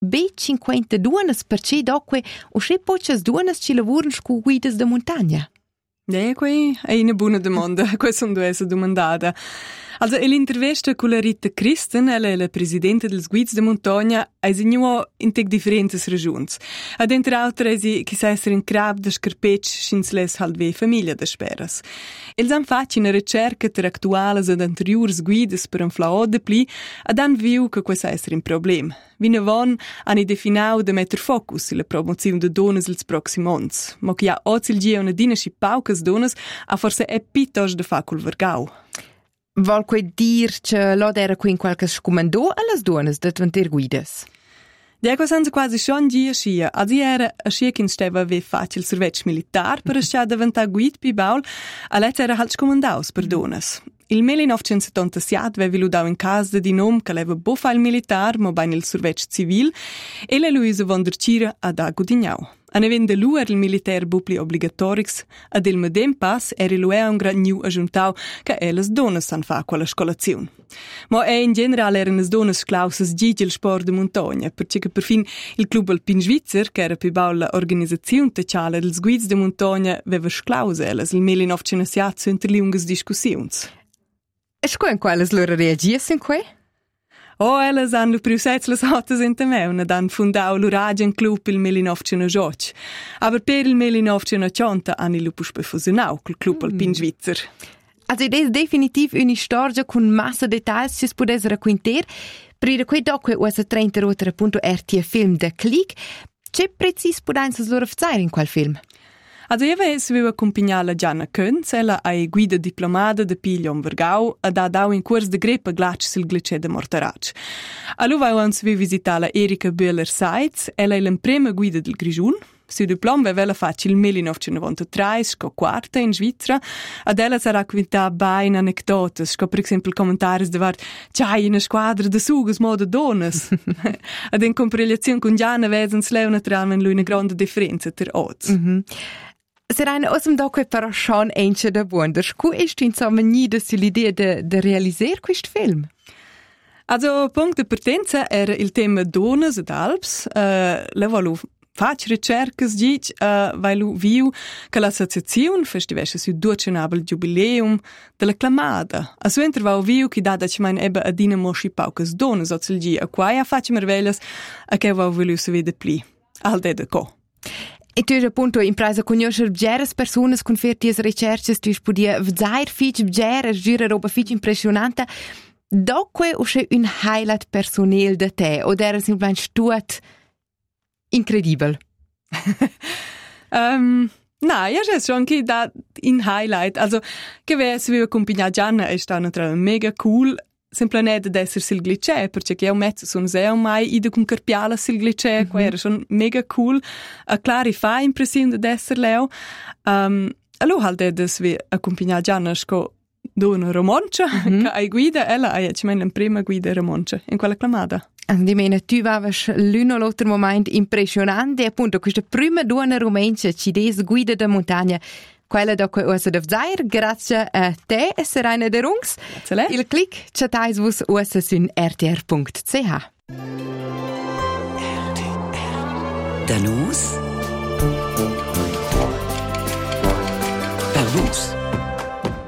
B50 duonas perché doque o se pochas duonas ci lavorano con guidas de montagna? Qui è una buona domanda, questa non deve essere domandata. Also, l'intervista con la Rita Christen, ella è la presidente dels Guids de Montagna, ha segnato in tec differenti regioni. Ad entre altre, che sa essere in crab de scarpecci, schins les halt ve famiglia de speras. Els han fatto una ricerca tra attuali ed anteriori guides per un flao de pli, ad han viu che questo essere un problema. Vinavon hanno definito di mettere focus sulla promozione de donas els prossimi anni, ma che ha oggi il gia una dinasci paucas donas, a forse è piuttosto da fa col vergau. Vol quei dir che l'od era qui in qualche scomandò alle donne da tventir guides? Diego senza quasi schon dia scia. Adi era a scia che stava ve facile servetsch militar per scia diventare guid pi baul, a let era halt scomandaus per donas. Il 1977 veva ludau in casa di nom che leva bofa il militar, ma bain il servetsch civil, e la Luisa von der Cira ad a Gudignau. An event de luer il militaire bupli obligatorix, ad il medem pass eri luea un gran new aggiuntau che elas donas san fa quella scolazione. Ma in generale erano donas sclausas gigi il sport de montagna, perché perfin il club alpin svizzer, che era più baula organizzazione teciale dels guids de montagna, veva sclausa elas il 1907 inter lungas discussiuns. E sco in quales loro reagies in quei? Elas han lu priusets las hotas in Temeuna, dan fundau l'Uragen Club il 1908. Aber per il 1980 han i lu puspe fusionau col Club Alpin Svizzer. Also ed è definitiv una storia con massa dettagli che si può raccontare. Per quei docu usa 30 rotere.rt film de Click. C'è precis può danza loro fare in quel film? Also io avevo accompagnato la Gianna Könz, ella è guida diplomata de Piglion Vergau ed ha dato in corso de grepa glac sul glicè de Mortarac. Allora avevo visitato la Erika Bühler-Seitz, ella è la prima guida del Grigiun. Su diploma aveva fatto il 1993, sco quarta in Svizzera, ed ella sarà raccontata ben anecdote, sco per esempio commentari di c'hai una squadra de sugas modo donas. Ed in comparazione con Gianna veden lei naturalmente lui una grande differenza tra oggi. Saranno osm doque però schon ence da wonders. Cu ist insomma nida sull'idea de realizzare questo film? Also, punct de partenza era il tema donas ed Alps. Le volevo fare ricerche, weil lu viu che l'associazione festivesce su 200 jubileum della Clamada. A suo intervau viu che dada ci mein ebbe a dinamo schi paucas donas o zil a quai a facci merveglias a che vau velu se vede pli. Al de co. E tu appunto in presa conoscere bgeres personas con ferties ricerches tu podia vzair fich bgeres gira roba fich impressionante. Doque o c'è un highlight personale de te o era semplicemente stuat incredibile? No, io c'è schon che da in highlight. Also, che se vi accompagna Gianna è stato mega cool. Semplicemente ad essere sul glicè, perché io mezzo sono già mai ido con carpiala sul glicè, qua era schon mega cool. Clari fa impressione di essere leo. Allora halt edes vi accompagna Gianna sco dona romancia, che hai guida, ella è la prima guida romancia in quella Clamada. Di meno, tu avevi l'uno o l'altro momento impressionante, appunto, questa prima donna romancia, ci des guida da montagna, quella da cui usa da vzair, grazie a te e Serena de Rungs. Il click chatais vos usa su rtr.ch. Danus? Per vos.